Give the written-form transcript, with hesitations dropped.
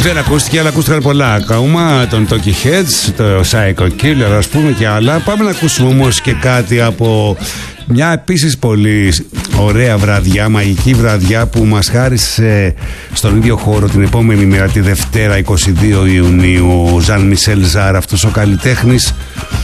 Δεν ακούστηκε, αλλά ακούστηκαν πολλά ακόμα. Τον Talking Heads, το Psycho Killer, ας πούμε, και άλλα. Πάμε να ακούσουμε όμως και κάτι από μια επίσης πολύ ωραία βραδιά, μαγική βραδιά, που μας χάρισε στον ίδιο χώρο την επόμενη μέρα, τη Δευτέρα 22 Ιουνίου, Ζαν Μισελ Ζάρ, αυτός ο καλλιτέχνης